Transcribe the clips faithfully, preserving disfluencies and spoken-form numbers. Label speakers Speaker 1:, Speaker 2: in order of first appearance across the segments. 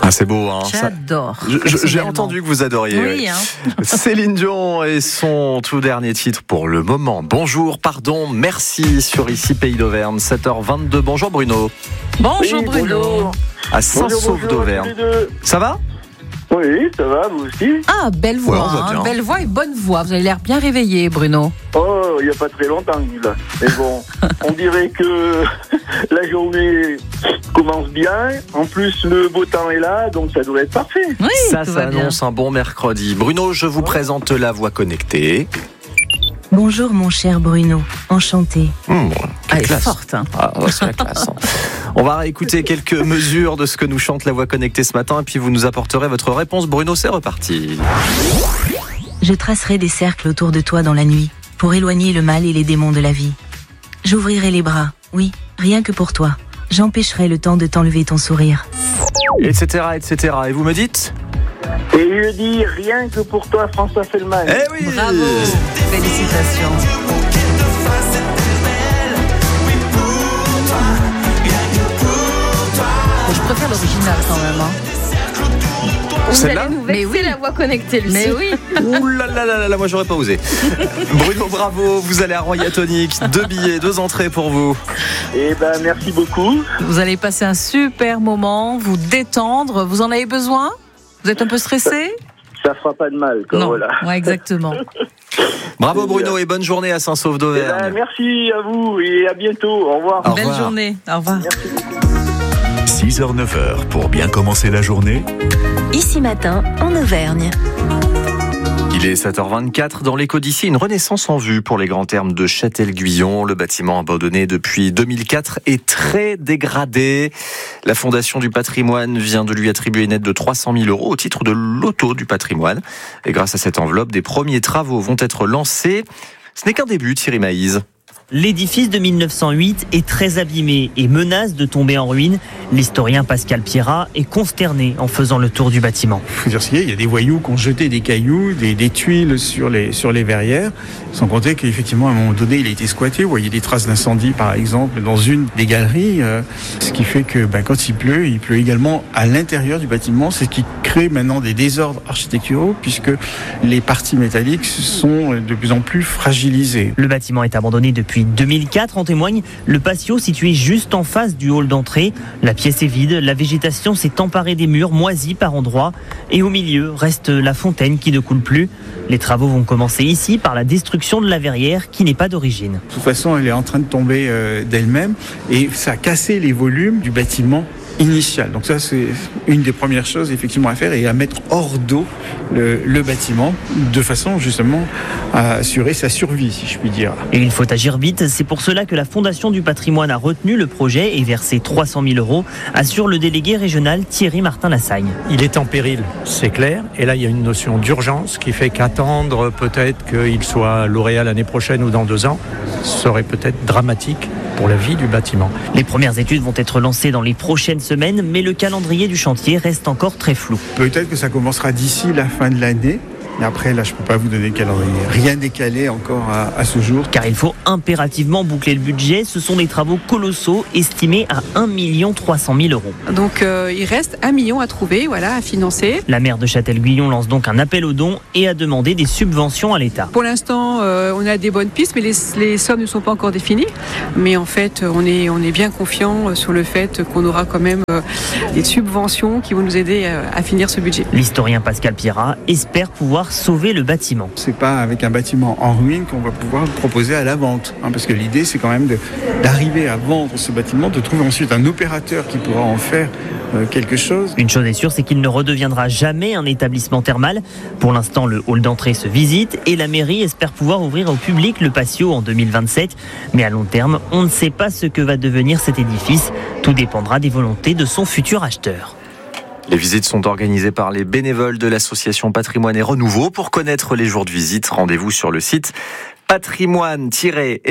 Speaker 1: Ah, c'est beau, hein.
Speaker 2: J'adore.
Speaker 1: Ça, je, je, j'ai entendu que vous adoriez.
Speaker 2: Oui,
Speaker 1: oui.
Speaker 2: hein.
Speaker 1: Céline Dion et son tout dernier titre pour le moment. Bonjour, pardon, merci sur Ici Pays d'Auvergne, sept heures vingt-deux. Bonjour Bruno.
Speaker 2: Bonjour
Speaker 3: oui,
Speaker 2: Bruno.
Speaker 3: Bonjour.
Speaker 1: À Saint-Sauf d'Auvergne. Ça va ?
Speaker 3: Oui, ça va, vous aussi ?
Speaker 2: Ah, belle voix,
Speaker 1: ouais,
Speaker 2: hein, belle voix et bonne voix. Vous avez l'air bien réveillé, Bruno.
Speaker 3: Oh, il n'y a pas très longtemps, là. Mais bon, on dirait que la journée commence bien. En plus, le beau temps est là, donc ça devrait être parfait.
Speaker 2: Oui,
Speaker 1: ça,
Speaker 2: tout
Speaker 1: ça
Speaker 2: va bien.
Speaker 1: annonce un bon mercredi. Bruno, je vous présente la voix connectée.
Speaker 4: Bonjour mon cher Bruno, enchanté.
Speaker 1: Mmh,
Speaker 2: Elle est
Speaker 1: classe.
Speaker 2: forte. Hein.
Speaker 1: Ah, c'est la classe. Hein. On va réécouter quelques mesures de ce que nous chante la voix connectée ce matin et puis vous nous apporterez votre réponse. Bruno, c'est reparti.
Speaker 4: Je tracerai des cercles autour de toi dans la nuit, pour éloigner le mal et les démons de la vie. J'ouvrirai les bras, oui, rien que pour toi. J'empêcherai le temps de t'enlever ton sourire.
Speaker 1: Etc, et cetera. Et vous me dites ?
Speaker 3: Et je dis rien que pour toi, François Fellman.
Speaker 1: Eh oui.
Speaker 2: Bravo. Félicitations. Je préfère l'original quand même. Hein.
Speaker 5: Vous
Speaker 1: Celle-là
Speaker 5: allez nous
Speaker 2: Mais
Speaker 5: vexer
Speaker 2: oui.
Speaker 5: la voix connectée, Lucie.
Speaker 2: Mais oui.
Speaker 1: Ouh là là là là, moi j'aurais pas osé. Bruno, bravo, vous allez à Roya Tonic, deux billets, deux entrées pour vous.
Speaker 3: Eh ben, merci beaucoup.
Speaker 2: Vous allez passer un super moment, vous détendre. Vous en avez besoin ? Vous êtes un peu stressé ?
Speaker 3: Ça fera pas de mal, quoi,
Speaker 2: Non.
Speaker 3: voilà.
Speaker 2: Ouais, exactement.
Speaker 1: Bravo Bruno et bonne journée à Saint-Sauf
Speaker 3: Eh ben,
Speaker 1: d'Auvergne.
Speaker 3: merci à vous et à bientôt. Au revoir.
Speaker 1: Au
Speaker 2: Belle
Speaker 1: revoir.
Speaker 2: journée. Au revoir.
Speaker 6: six heures neuf heures pour bien commencer la journée.
Speaker 4: Ici matin, en Auvergne.
Speaker 1: Il est sept heures vingt-quatre dans l'écho d'ici, une renaissance en vue pour les grands thermes de Châtel-Guyon. Le bâtiment abandonné depuis deux mille quatre est très dégradé. La Fondation du patrimoine vient de lui attribuer une aide de trois cent mille euros au titre de loto du patrimoine. Et grâce à cette enveloppe, des premiers travaux vont être lancés. Ce n'est qu'un début, Thierry Maïz.
Speaker 7: L'édifice de mille neuf cent huit est très abîmé et menace de tomber en ruine. L'historien Pascal Pierrat est consterné en faisant le tour du bâtiment.
Speaker 8: Il faut dire ce qu'il y a, il y a des voyous qui ont jeté des cailloux, des, des tuiles sur les, sur les verrières, sans compter qu'effectivement à un moment donné il a été squatté. Vous voyez des traces d'incendie par exemple dans une des galeries, euh, ce qui fait que ben, quand il pleut, il pleut également à l'intérieur du bâtiment, c'est ce qui crée maintenant des désordres architecturaux puisque les parties métalliques sont de plus en plus fragilisées.
Speaker 7: Le bâtiment est abandonné depuis deux mille quatre, en témoigne le patio situé juste en face du hall d'entrée. La pièce est vide, la végétation s'est emparée des murs, moisis par endroits, et au milieu reste la fontaine qui ne coule plus. Les travaux vont commencer ici par la destruction de la verrière qui n'est pas d'origine.
Speaker 8: De toute façon, elle est en train de tomber euh, d'elle-même et ça a cassé les volumes du bâtiment initial. Donc ça, c'est une des premières choses effectivement à faire et à mettre hors d'eau le, le bâtiment de façon justement à assurer sa survie, si je puis dire.
Speaker 7: Et il faut agir vite, c'est pour cela que la Fondation du patrimoine a retenu le projet et versé trois cent mille euros, assure le délégué régional Thierry Martin-Lassagne.
Speaker 9: Il est en péril, c'est clair. Et là, il y a une notion d'urgence qui fait qu'attendre peut-être qu'il soit lauréat l'année prochaine ou dans deux ans serait peut-être dramatique pour la vie du bâtiment.
Speaker 7: Les premières études vont être lancées dans les prochaines semaines, mais le calendrier du chantier reste encore très flou.
Speaker 8: Peut-être que ça commencera d'ici la fin de l'année. Et après, là, je ne peux pas vous donner le calendrier. Rien n'est calé encore à, à ce jour.
Speaker 7: Car il faut impérativement boucler le budget. Ce sont des travaux colossaux estimés à un million trois cent mille euros.
Speaker 10: Donc euh, il reste un million à trouver, voilà, à financer.
Speaker 7: La maire de Châtel-Guyon lance donc un appel aux dons et a demandé des subventions à l'État.
Speaker 10: Pour l'instant, euh, on a des bonnes pistes, mais les, les sommes ne sont pas encore définies. Mais en fait, on est, on est bien confiant sur le fait qu'on aura quand même euh, des subventions qui vont nous aider euh, à finir ce budget.
Speaker 7: L'historien Pascal Pierrat espère pouvoir sauver le bâtiment.
Speaker 8: C'est pas avec un bâtiment en ruine qu'on va pouvoir le proposer à la vente, hein, parce que l'idée c'est quand même de, d'arriver à vendre ce bâtiment, de trouver ensuite un opérateur qui pourra en faire euh, quelque chose.
Speaker 7: Une chose est sûre, c'est qu'il ne redeviendra jamais un établissement thermal. Pour l'instant, le hall d'entrée se visite et la mairie espère pouvoir ouvrir au public le patio en deux mille vingt-sept. Mais à long terme, on ne sait pas ce que va devenir cet édifice. Tout dépendra des volontés de son futur acheteur.
Speaker 1: Les visites sont organisées par les bénévoles de l'association Patrimoine et Renouveau. Pour connaître les jours de visite, rendez-vous sur le site patrimoine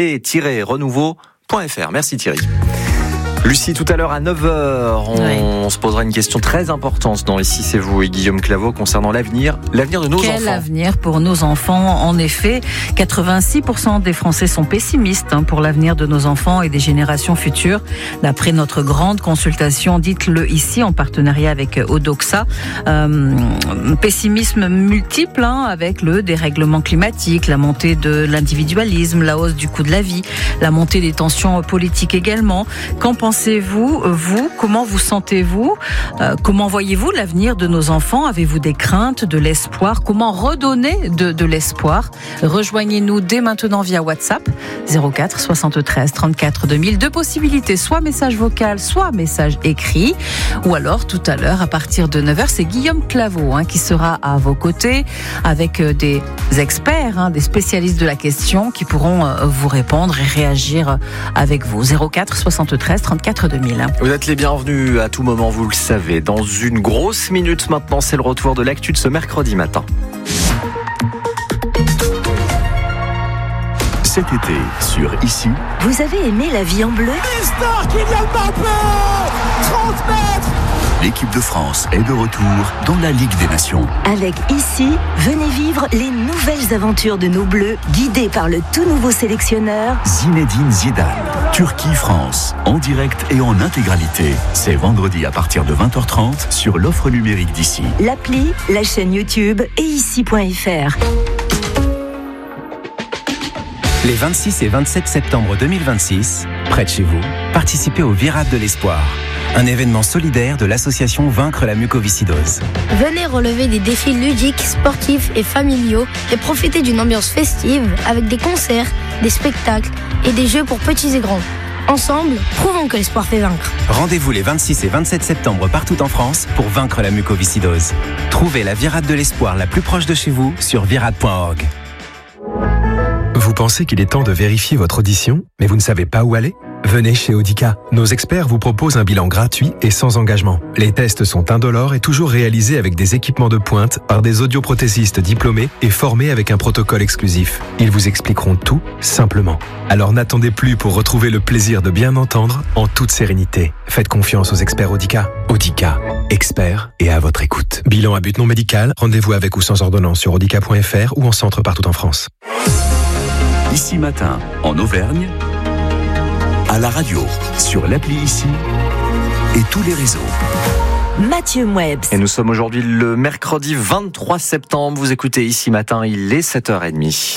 Speaker 1: et renouveau point f r. Merci Thierry. Lucie, tout à l'heure à neuf heures, on
Speaker 2: ouais.
Speaker 1: se posera une question très importante dans Ici c'est vous et Guillaume Claveau concernant l'avenir, l'avenir de nos
Speaker 2: Quel
Speaker 1: enfants.
Speaker 2: Quel avenir pour nos enfants? En effet, quatre-vingt-six pour cent des Français sont pessimistes hein, pour l'avenir de nos enfants et des générations futures. D'après notre grande consultation, dites-le ici, en partenariat avec Odoxa, euh, pessimisme multiple hein, avec le dérèglement climatique, la montée de l'individualisme, la hausse du coût de la vie, la montée des tensions politiques également. Qu'en pensez-vous, vous? Comment vous sentez-vous? euh, Comment voyez-vous l'avenir de nos enfants? Avez-vous des craintes, de l'espoir? Comment redonner de, de l'espoir? Rejoignez-nous dès maintenant via WhatsApp zéro quatre soixante-treize trente-quatre deux mille. Deux possibilités, soit message vocal, soit message écrit. Ou alors tout à l'heure à partir de neuf heures, c'est Guillaume Claveau hein, qui sera à vos côtés avec des experts, hein, des spécialistes de la question qui pourront euh, vous répondre et réagir avec vous. zéro quatre soixante-treize trente-quatre deux mille.
Speaker 1: Vous êtes les bienvenus à tout moment, vous le savez. Dans une grosse minute maintenant, c'est le retour de l'actu de ce mercredi matin.
Speaker 6: Cet été, sur Ici.
Speaker 4: Vous avez aimé la vie en bleu?
Speaker 6: trente mètres. L'équipe de France est de retour dans la Ligue des Nations.
Speaker 4: Avec Ici, venez vivre les nouvelles aventures de nos Bleus, guidés par le tout nouveau sélectionneur
Speaker 6: Zinedine Zidane. Turquie-France, en direct et en intégralité. C'est vendredi à partir de vingt heures trente sur l'offre numérique d'Ici.
Speaker 4: L'appli, la chaîne YouTube et ici point f r.
Speaker 5: Les vingt-six et vingt-sept septembre deux mille vingt-six, près de chez vous, participez au Virade de l'Espoir, un événement solidaire de l'association Vaincre la mucoviscidose.
Speaker 11: Venez relever des défis ludiques, sportifs et familiaux et profiter d'une ambiance festive avec des concerts, des spectacles et des jeux pour petits et grands. Ensemble, prouvons que l'espoir fait vaincre.
Speaker 5: Rendez-vous les vingt-six et vingt-sept septembre partout en France pour vaincre la mucoviscidose. Trouvez la Virade de l'Espoir la plus proche de chez vous sur virade point org.
Speaker 12: Vous pensez qu'il est temps de vérifier votre audition, mais vous ne savez pas où aller? Venez chez Audica. Nos experts vous proposent un bilan gratuit et sans engagement. Les tests sont indolores et toujours réalisés avec des équipements de pointe par des audioprothésistes diplômés et formés avec un protocole exclusif. Ils vous expliqueront tout simplement. Alors n'attendez plus pour retrouver le plaisir de bien entendre en toute sérénité. Faites confiance aux experts Audica. Audica, experts et à votre écoute. Bilan à but non médical, rendez-vous avec ou sans ordonnance sur audica point f r ou en centre partout en France.
Speaker 6: Ici matin, en Auvergne, à la radio, sur l'appli Ici et tous les réseaux.
Speaker 4: Mathieu Mouebs.
Speaker 1: Et nous sommes aujourd'hui le mercredi vingt-trois septembre. Vous écoutez Ici matin, il est sept heures trente.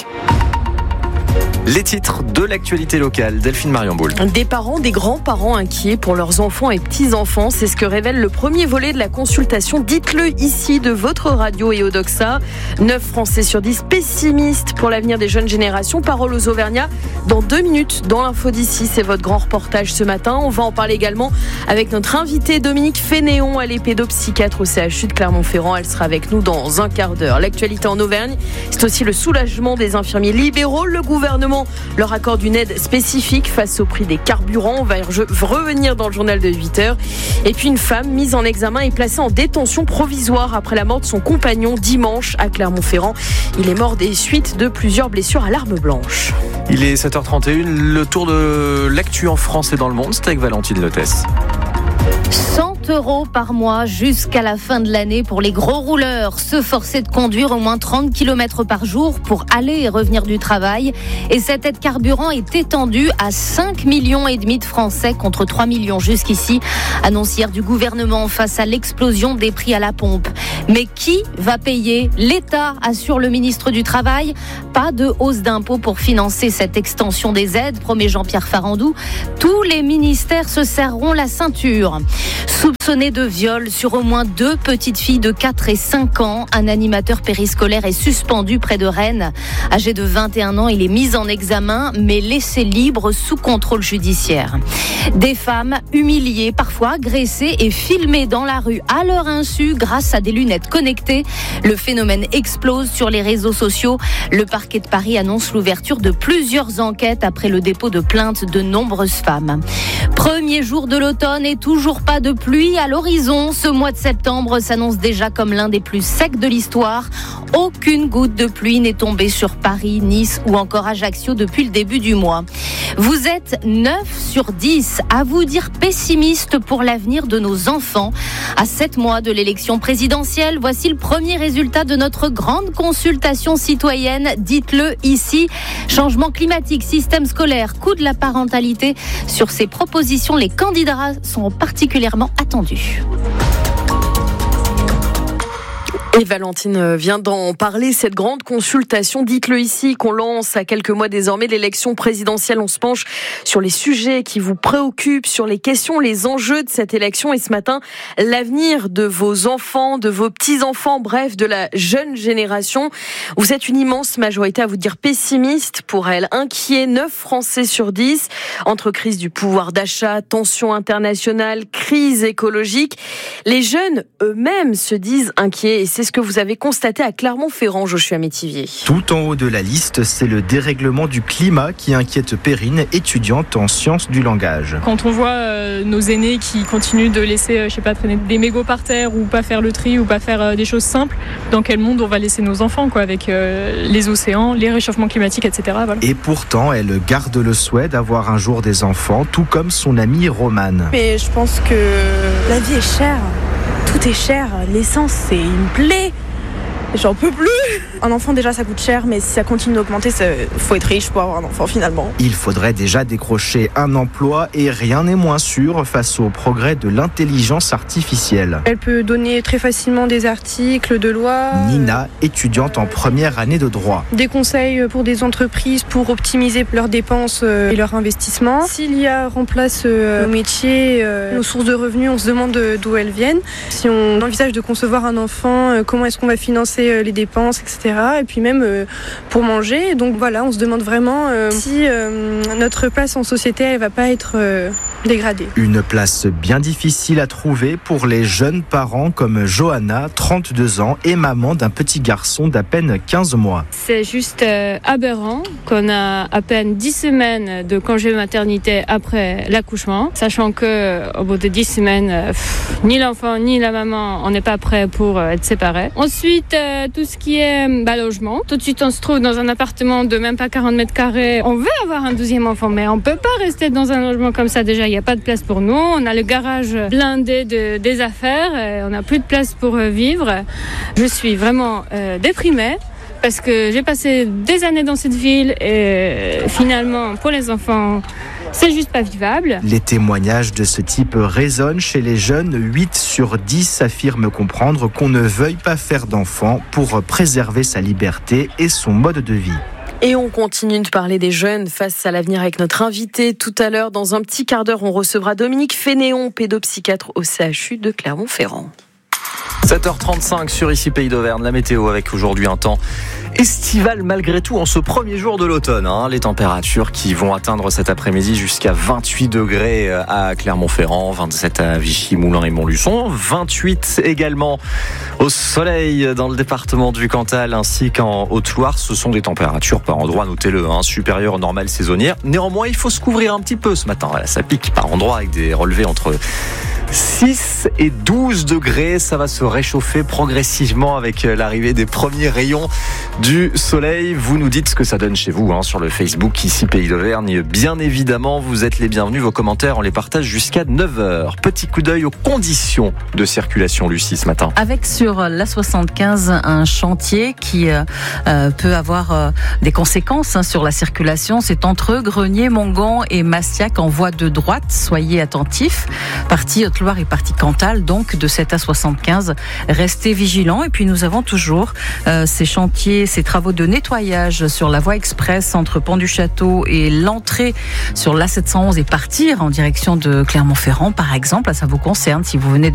Speaker 1: Les titres de l'actualité locale, Delphine Mariamboul.
Speaker 13: Des parents, des grands-parents inquiets pour leurs enfants et petits-enfants. C'est ce que révèle le premier volet de la consultation Dites-le ici de votre radio et Odoxa. neuf Français sur dix pessimistes pour l'avenir des jeunes générations. Parole aux Auvergnats dans deux minutes dans l'info d'ici. C'est votre grand reportage ce matin. On va en parler également avec notre invitée Dominique Fénéon. Elle est pédopsychiatre au C H U de Clermont-Ferrand. Elle sera avec nous dans un quart d'heure. L'actualité en Auvergne, c'est aussi le soulagement des infirmiers libéraux. Le gouvernement leur accorde une aide spécifique face au prix des carburants. On va y revenir dans le journal de huit heures. Et puis une femme mise en examen et placée en détention provisoire après la mort de son compagnon dimanche à Clermont-Ferrand. Il est mort des suites de plusieurs blessures à l'arme blanche.
Speaker 1: Il est sept heures trente et une, le tour de l'actu en France et dans le monde, c'est avec Valentine Lotès.
Speaker 11: cent euros par mois jusqu'à la fin de l'année pour les gros rouleurs. Se forcer de conduire au moins trente kilomètres par jour pour aller et revenir du travail. Et cette aide carburant est étendue à cinq millions et demi de Français contre trois millions jusqu'ici. Annonce hier du gouvernement face à l'explosion des prix à la pompe. Mais qui va payer? L'État, assure le ministre du Travail. Pas de hausse d'impôts pour financer cette extension des aides, promet Jean-Pierre Farandou. Tous les ministères se serreront la ceinture. Soupçonné de viol sur au moins deux petites filles de quatre et cinq ans, un animateur périscolaire est suspendu près de Rennes. Âgé de vingt et un ans, il est mis en examen, mais laissé libre sous contrôle judiciaire. Des femmes humiliées, parfois agressées et filmées dans la rue à leur insu grâce à des lunettes connectées. Le phénomène explose sur les réseaux sociaux. Le parquet de Paris annonce l'ouverture de plusieurs enquêtes après le dépôt de plaintes de nombreuses femmes. Premier jour de l'automne et toujours pas de pluie soleil à l'horizon. Ce mois de septembre s'annonce déjà comme l'un des plus secs de l'histoire. Aucune goutte de pluie n'est tombée sur Paris, Nice ou encore Ajaccio depuis le début du mois. Vous êtes neuf sur dix à vous dire pessimiste pour l'avenir de nos enfants. À sept mois de l'élection présidentielle, voici le premier résultat de notre grande consultation citoyenne. Dites-le ici. Changement climatique, système scolaire, coût de la parentalité. Sur ces propositions, les candidats sont particulièrement attendus.
Speaker 13: Et Valentine vient d'en parler, cette grande consultation, dites-le ici, qu'on lance à quelques mois désormais de l'élection présidentielle. On se penche sur les sujets qui vous préoccupent, sur les questions, les enjeux de cette élection. Et ce matin, l'avenir de vos enfants, de vos petits-enfants, bref, de la jeune génération. Vous êtes une immense majorité à vous dire pessimiste pour elle, inquiet, neuf Français sur dix, entre crise du pouvoir d'achat, tension internationale, crise écologique. Les jeunes eux-mêmes se disent inquiets et c'est ce que vous avez constaté à Clermont-Ferrand, Joshua Métivier.
Speaker 14: Tout en haut de la liste, c'est le dérèglement du climat qui inquiète Perrine, étudiante en sciences du langage.
Speaker 15: Quand on voit euh, nos aînés qui continuent de laisser, euh, je sais pas, traîner des mégots par terre ou pas faire le tri ou pas faire euh, des choses simples, dans quel monde on va laisser nos enfants, quoi, avec euh, les océans, les réchauffements climatiques, et cetera. Voilà.
Speaker 14: Et pourtant, elle garde le souhait d'avoir un jour des enfants, tout comme son amie Romane.
Speaker 16: Mais je pense que la vie est chère. Tout est cher, l'essence c'est une plaie, j'en peux plus. Un enfant déjà ça coûte cher, mais si ça continue d'augmenter, il faut être riche pour avoir un enfant finalement.
Speaker 14: Il faudrait déjà décrocher un emploi et rien n'est moins sûr face au progrès de l'intelligence artificielle.
Speaker 16: Elle peut donner très facilement des articles de loi.
Speaker 14: Nina, étudiante en première année de droit.
Speaker 16: Des conseils pour des entreprises pour optimiser leurs dépenses et leurs investissements. Si l'I A remplace nos métiers, nos sources de revenus, on se demande d'où elles viennent. Si on envisage de concevoir un enfant, comment est-ce qu'on va financer les dépenses, et cetera. Et puis même euh, pour manger. Donc voilà, on se demande vraiment euh, si euh, notre place en société, elle va pas être euh, dégradée.
Speaker 14: Une place bien difficile à trouver pour les jeunes parents comme Johanna, trente-deux ans, et maman d'un petit garçon d'à peine quinze mois.
Speaker 17: C'est juste euh, aberrant qu'on a à peine dix semaines de congé maternité après l'accouchement, sachant que au bout de dix semaines, euh, pff, ni l'enfant ni la maman, on n'est pas prêt pour euh, être séparés. Ensuite, euh, tout ce qui est bah, logement. Tout de suite, on se trouve dans un appartement de même pas quarante mètres carrés. On veut avoir un deuxième enfant, mais on peut pas rester dans un logement comme ça. Déjà, il n'y a pas de place pour nous. On a le garage blindé de, des affaires. Et on n'a plus de place pour vivre. Je suis vraiment euh, déprimée parce que j'ai passé des années dans cette ville et finalement, pour les enfants, c'est juste pas vivable.
Speaker 14: Les témoignages de ce type résonnent chez les jeunes. huit sur dix affirment comprendre qu'on ne veuille pas faire d'enfants pour préserver sa liberté et son mode de vie.
Speaker 13: Et on continue de parler des jeunes face à l'avenir avec notre invité. Tout à l'heure, dans un petit quart d'heure, on recevra Dominique Fénéon, pédopsychiatre au C H U de Clermont-Ferrand.
Speaker 1: sept heures trente-cinq sur ici Pays d'Auvergne, la météo avec aujourd'hui un temps estival malgré tout en ce premier jour de l'automne. Hein. Les températures qui vont atteindre cet après-midi jusqu'à vingt-huit degrés à Clermont-Ferrand, vingt-sept à Vichy, Moulins et Montluçon, vingt-huit également au soleil dans le département du Cantal ainsi qu'en Haute-Loire. Ce sont des températures par endroits, notez-le, hein, supérieures aux normales saisonnières. Néanmoins, il faut se couvrir un petit peu ce matin. Voilà, ça pique par endroits avec des relevés entre six et douze degrés. Ça va se réchauffer progressivement avec l'arrivée des premiers rayons du soleil. Vous nous dites ce que ça donne chez vous hein, sur le Facebook ici Pays d'Auvergne. Bien évidemment, vous êtes les bienvenus. Vos commentaires, on les partage jusqu'à neuf heures. Petit coup d'œil aux conditions de circulation, Lucie, ce matin.
Speaker 2: Avec sur l'A soixante-quinze un chantier qui euh, peut avoir euh, des conséquences hein, sur la circulation. C'est entre Grenier, Mongon et Massiac en voie de droite. Soyez attentifs. Partie Haute-Loire et partie Cantal, donc de cette A soixante-quinze. Restez vigilants. Et puis nous avons toujours euh, ces chantiers, ces travaux de nettoyage sur la voie express entre Pont du Château et l'entrée sur l'A sept cent onze et partir en direction de Clermont-Ferrand, par exemple. Ça vous concerne si vous venez de